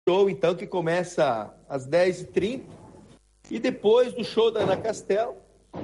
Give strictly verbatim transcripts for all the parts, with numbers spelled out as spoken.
show, então, que começa às dez e trinta, e depois do show da Ana Castela,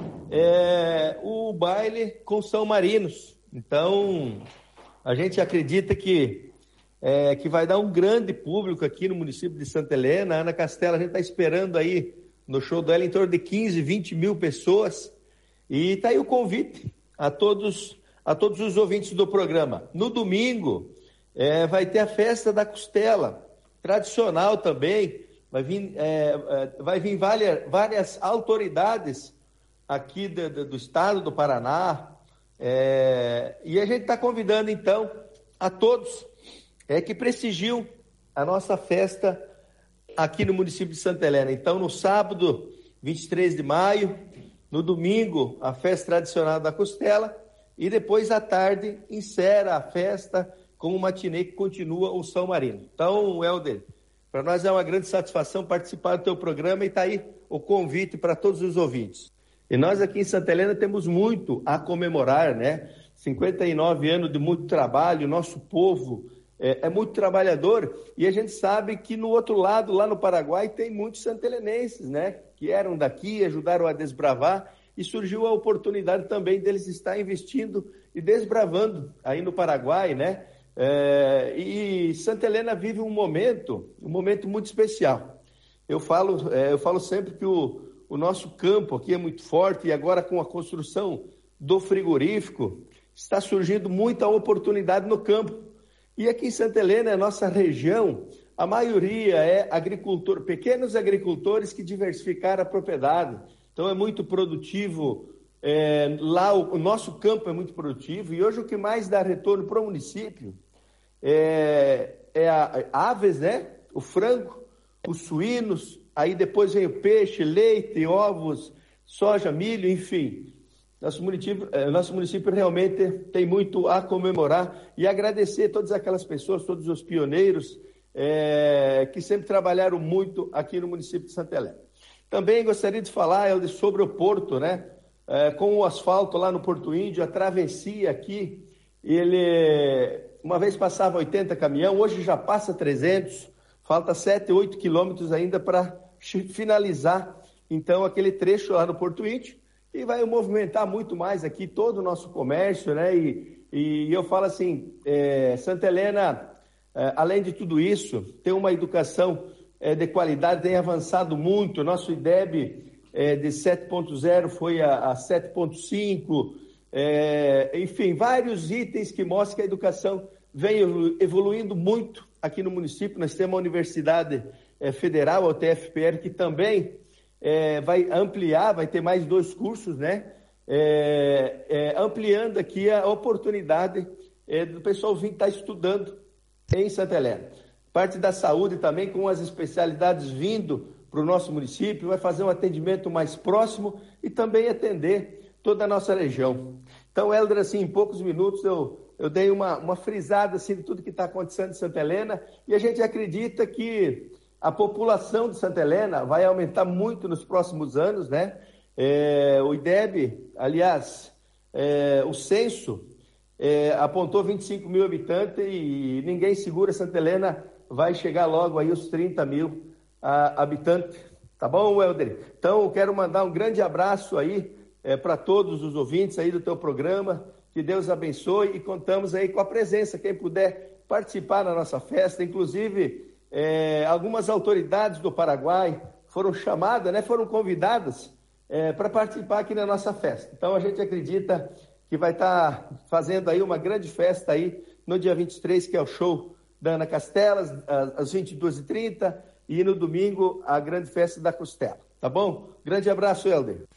é, o baile com São Marinos. Então, a gente acredita que, é, que vai dar um grande público aqui no município de Santa Helena. A Ana Castela, a gente está esperando aí, no show dela, em torno de quinze, vinte mil pessoas, e está aí o convite a todos, a todos os ouvintes do programa. No domingo, é, vai ter a festa da costela, tradicional também. Vai vir, é, vai vir várias, várias autoridades aqui do, do, do estado do Paraná, é, e a gente está convidando então a todos é, que prestigiam a nossa festa aqui no município de Santa Helena. Então, no sábado, vinte e três de maio, no domingo, a festa tradicional da costela, e depois à tarde encerra a festa com o matinê que continua o São Marino. Então, Helder, para nós é uma grande satisfação participar do teu programa, e está aí o convite para todos os ouvintes. E nós aqui em Santa Helena temos muito a comemorar, né? cinquenta e nove anos de muito trabalho, nosso povo é, é muito trabalhador, e a gente sabe que no outro lado, lá no Paraguai, tem muitos santelenenses, né? Que eram daqui, ajudaram a desbravar, e surgiu a oportunidade também deles estar investindo e desbravando aí no Paraguai, né? É, e Santa Helena vive um momento, um momento muito especial. Eu falo, é, eu falo sempre que o, o nosso campo aqui é muito forte, e agora com a construção do frigorífico, está surgindo muita oportunidade no campo. E aqui em Santa Helena, a nossa região, a maioria é agricultor, pequenos agricultores que diversificaram a propriedade. Então é muito produtivo, é, lá o, o nosso campo é muito produtivo, e hoje o que mais dá retorno para o município é, é a, a aves, né? O frango, os suínos, aí depois vem o peixe, leite, ovos, soja, milho, enfim. Nosso município, nosso município realmente tem muito a comemorar e agradecer todas aquelas pessoas, todos os pioneiros é, que sempre trabalharam muito aqui no município de Santa Helena. Também gostaria de falar Helder, sobre o porto, né? É, com o asfalto lá no Porto Índio, a travessia aqui, ele uma vez passava oitenta caminhão, hoje já passa trezentos, falta sete, oito quilômetros ainda para finalizar, então, aquele trecho lá no Porto Índio, e vai movimentar muito mais aqui todo o nosso comércio, né? E, e eu falo assim, é, Santa Helena, é, além de tudo isso, tem uma educação é, de qualidade, tem avançado muito. Nosso I D E B é, de sete ponto zero foi a, a sete ponto cinco, é, enfim, vários itens que mostram que a educação vem evoluindo muito aqui no município. Nós temos a Universidade é, Federal, a U T F P R, que também É, vai ampliar, vai ter mais dois cursos, né? É, é, ampliando aqui a oportunidade é, do pessoal vir estar estudando em Santa Helena. Parte da saúde também, com as especialidades vindo para o nosso município, vai fazer um atendimento mais próximo e também atender toda a nossa região. Então, Helder, assim, em poucos minutos eu, eu dei uma, uma frisada assim, de tudo que está acontecendo em Santa Helena, e a gente acredita que a população de Santa Helena vai aumentar muito nos próximos anos, né? É, o I D E B, aliás, é, o censo é, apontou vinte e cinco mil habitantes, e ninguém segura. Santa Helena vai chegar logo aí os trinta mil a, habitantes. Tá bom, Helder? Então, eu quero mandar um grande abraço aí é, para todos os ouvintes aí do teu programa. Que Deus abençoe, e contamos aí com a presença, quem puder participar da nossa festa, inclusive É, algumas autoridades do Paraguai foram chamadas, né, foram convidadas é, para participar aqui na nossa festa. Então a gente acredita que vai estar tá fazendo aí uma grande festa aí no dia vinte e três, que é o show da Ana Castelas, às vinte e duas e trinta, e no domingo a grande festa da costela. Tá bom? Grande abraço, Helder.